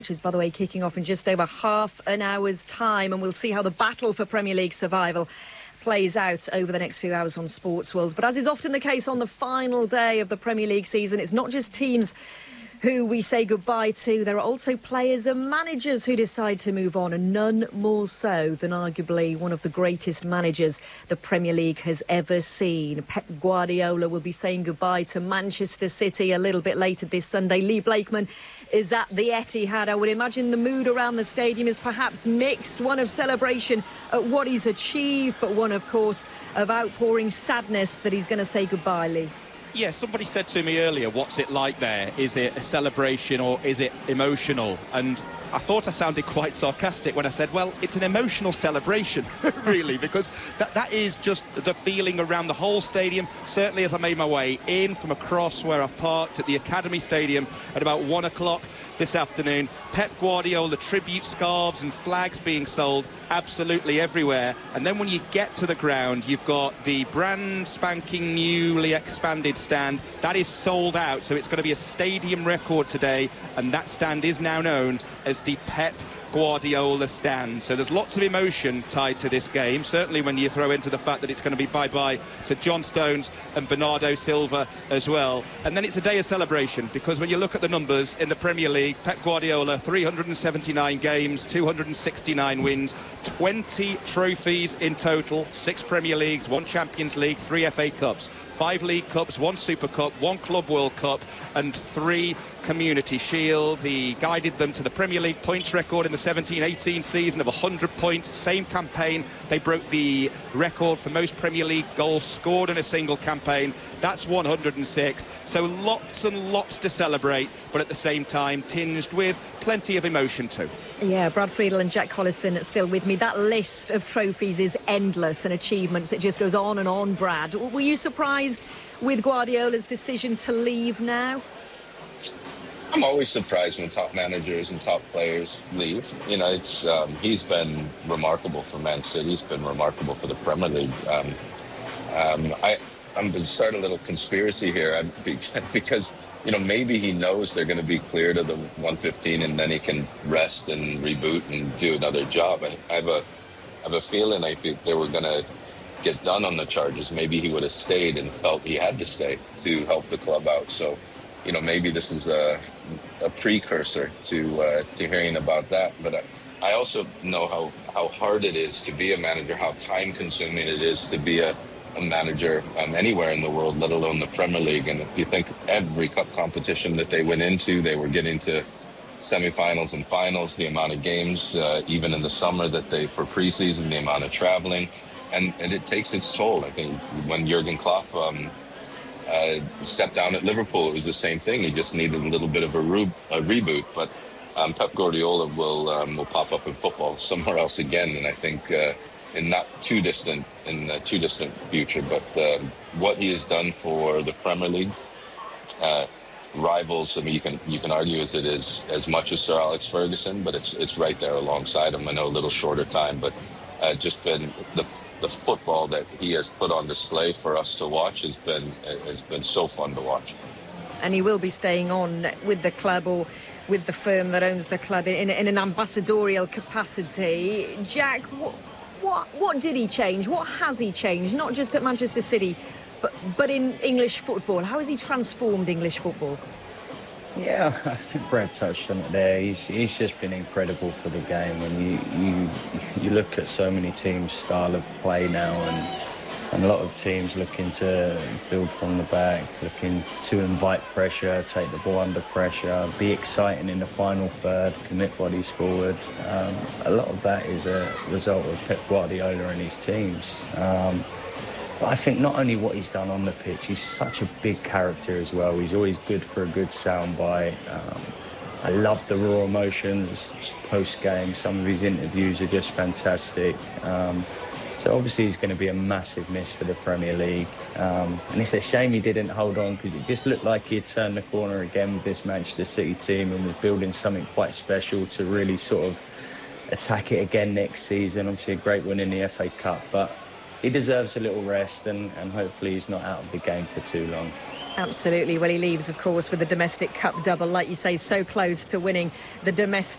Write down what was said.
which is, by the way, kicking off in just over half an hour's time, and we'll see how the battle for Premier League survival plays out over the next few hours on Sports World. But as is often the case on the final day of the Premier League season, it's not just teams who we say goodbye to. There are also players and managers who decide to move on, and none more so than arguably one of the greatest managers the Premier League has ever seen. Pep Guardiola will be saying goodbye to Manchester City a little bit later this Sunday. Lee Blakeman is at the Etihad. I would imagine the mood around the stadium is perhaps mixed, one of celebration at what he's achieved, but one, of course, of outpouring sadness that he's going to say goodbye, Lee. Yeah, somebody said to me earlier, what's it like there? Is it a celebration or is it emotional? And I thought I sounded quite sarcastic when I said, well, it's an emotional celebration, really, because that is just the feeling around the whole stadium. Certainly as I made my way in from across where I've parked at the Academy Stadium at about 1 o'clock this afternoon, Pep Guardiola tribute scarves and flags being sold absolutely everywhere. And then when you get to the ground, you've got the brand spanking newly expanded stand that is sold out. So it's going to be a stadium record today, and that stand is now known as the Pep Guardiola stand. So there's lots of emotion tied to this game, certainly when you throw into the fact that it's going to be bye-bye to John Stones and Bernardo Silva as well. And then it's a day of celebration, because when you look at the numbers in the Premier League, Pep Guardiola, 379 games, 269 wins, 20 trophies in total, 6 Premier Leagues, 1 Champions League, 3 FA Cups, 5 League Cups, 1 Super Cup, 1 Club World Cup and 3 Community Shield. He guided them to the Premier League points record in the 17-18 season of 100 points. Same campaign, they broke the record for most Premier League goals scored in a single campaign. That's 106. So lots and lots to celebrate, but at the same time tinged with plenty of emotion too. Yeah, Brad Friedel and Jack Collison still with me. That list of trophies is endless and achievements. It just goes on and on, Brad. Were you surprised with Guardiola's decision to leave now? I'm always surprised when top managers and top players leave. You know, it's he's been remarkable for Man City. He's been remarkable for the Premier League. I'm going to start a little conspiracy here because, you know, maybe he knows they're going to be cleared of the 115 and then he can rest and reboot and do another job. I have a feeling I think they were going to get done on the charges. Maybe he would have stayed and felt he had to stay to help the club out. So, you know, maybe this is a precursor to hearing about that. But I also know how hard it is to be a manager, how time-consuming it is to be a manager anywhere in the world, let alone the Premier League. And if you think every cup competition that they went into, they were getting to semifinals and finals, the amount of games, even in the summer that for preseason, the amount of traveling, and it takes its toll. I think when Jurgen Klopp stepped down at Liverpool, it was the same thing. He just needed a little bit of a reboot. But Pep Guardiola will pop up in football somewhere else again, and I think in not too distant future. But what he has done for the Premier League rivals. I mean, you can argue is it is as much as Sir Alex Ferguson, but it's right there alongside him. I know a little shorter time, but just been the football that he has put on display for us to watch has been so fun to watch. And he will be staying on with the club or with the firm that owns the club in an ambassadorial capacity. Jack, what did he change? What has he changed? Not just at Manchester City, but in English football. How has he transformed English football? Yeah, I think Brad touched on it there. He's just been incredible for the game. And you look at so many teams' style of play now, and a lot of teams looking to build from the back, looking to invite pressure, take the ball under pressure, be exciting in the final third, commit bodies forward. A lot of that is a result of Pep Guardiola and his teams. But I think not only what he's done on the pitch, he's such a big character as well. He's always good for a good soundbite. I love the raw emotions post-game. Some of his interviews are just fantastic. So obviously he's going to be a massive miss for the Premier League. And it's a shame he didn't hold on, because it just looked like he had turned the corner again with this Manchester City team and was building something quite special to really sort of attack it again next season. Obviously a great win in the FA Cup, but he deserves a little rest, and hopefully he's not out of the game for too long. Absolutely. Well, he leaves, of course, with the domestic cup double. Like you say, so close to winning the domestic